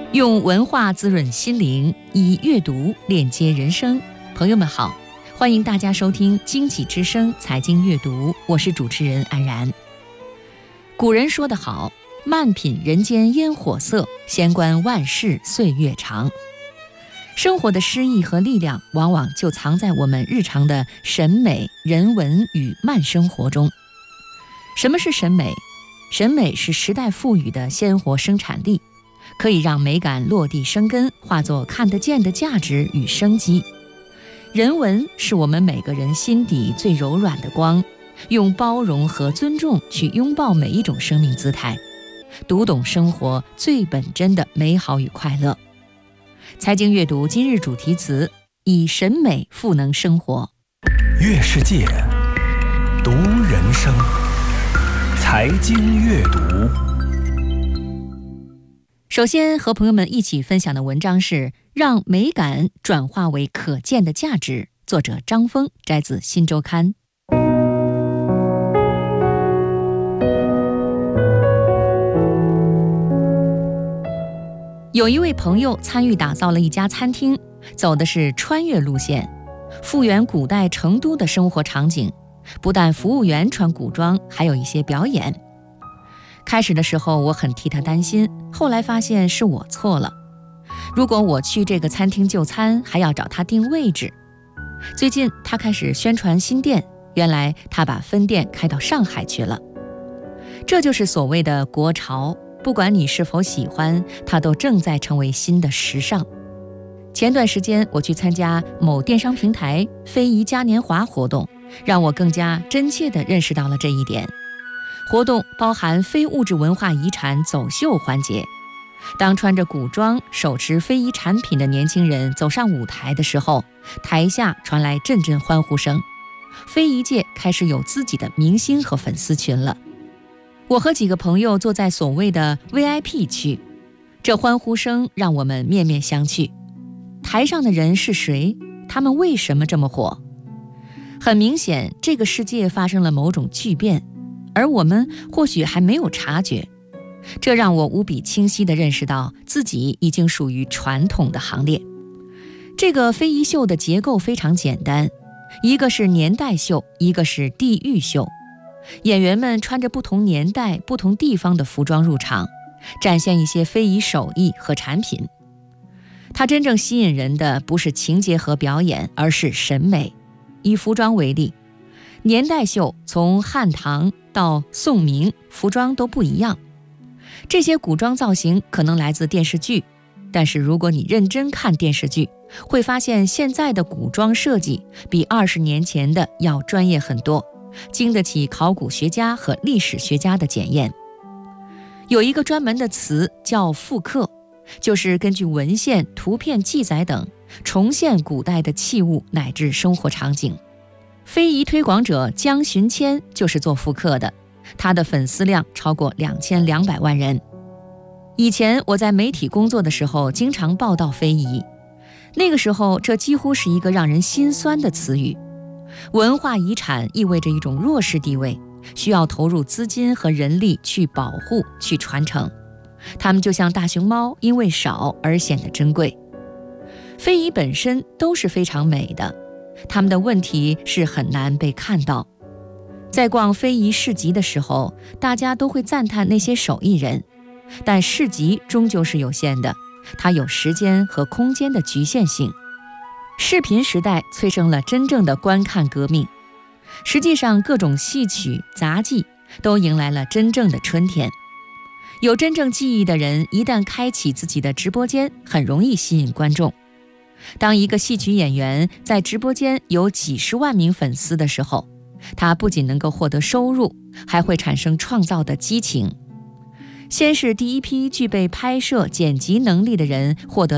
用文化滋润心灵，以阅读链接人生。朋友们好，欢迎大家收听经济之声财经阅读，我是主持人安然。古人说得好，慢品人间烟火色，闲观万事岁月长。生活的诗意和力量往往就藏在我们日常的审美、人文与慢生活中。什么是审美？审美是时代赋予的鲜活生产力，可以让美感落地生根，化作看得见的价值与生机。人文是我们每个人心底最柔软的光，用包容和尊重去拥抱每一种生命姿态，读懂生活最本真的美好与快乐。财经阅读今日主题词：以审美赋能生活。 阅世界，读人生。财经阅读。 首先和朋友们一起分享的文章是让美感转化为可见的价值，作者张峰，摘自《新周刊》。有一位朋友参与打造了一家餐厅，走的是穿越路线，复原古代成都的生活场景，不但服务员穿古装，还有一些表演。开始的时候我很替他担心，后来发现是我错了。如果我去这个餐厅就餐，还要找他定位置。最近他开始宣传新店，原来他把分店开到上海去了。这就是所谓的国潮，不管你是否喜欢，它都正在成为新的时尚。前段时间我去参加某电商平台非遗嘉年华活动，让我更加真切地认识到了这一点。活动包含非物质文化遗产走秀环节，当穿着古装手持非遗产品的年轻人走上舞台的时候，台下传来阵阵欢呼声，非遗界开始有自己的明星和粉丝群了。我和几个朋友坐在所谓的 VIP 区，这欢呼声让我们面面相觑。台上的人是谁？他们为什么这么火？很明显，这个世界发生了某种巨变，而我们或许还没有察觉。这让我无比清晰地认识到自己已经属于传统的行列。这个非遗秀的结构非常简单，一个是年代秀，一个是地域秀。演员们穿着不同年代、不同地方的服装入场，展现一些非遗手艺和产品。它真正吸引人的不是情节和表演，而是审美。以服装为例，年代秀从汉唐到宋明，服装都不一样。这些古装造型可能来自电视剧，但是如果你认真看电视剧，会发现现在的古装设计比20年前的要专业很多，经得起考古学家和历史学家的检验。有一个专门的词叫复刻，就是根据文献、图片记载等重现古代的器物乃至生活场景。非遗推广者江寻谦就是做复刻的，他的粉丝量超过2200万人。以前我在媒体工作的时候，经常报道非遗，那个时候这几乎是一个让人心酸的词语。文化遗产意味着一种弱势地位，需要投入资金和人力去保护、去传承。它们就像大熊猫，因为少而显得珍贵。非遗本身都是非常美的，它们的问题是很难被看到。在逛非遗市集的时候，大家都会赞叹那些手艺人，但市集终究是有限的，它有时间和空间的局限性。视频时代催生了真正的观看革命，实际上各种戏曲、杂技都迎来了真正的春天。有真正技艺的人一旦开启自己的直播间，很容易吸引观众。当一个戏曲演员在直播间有几十万名粉丝的时候，他不仅能够获得收入，还会产生创造的激情。先是第一批具备拍摄、剪辑能力的人获得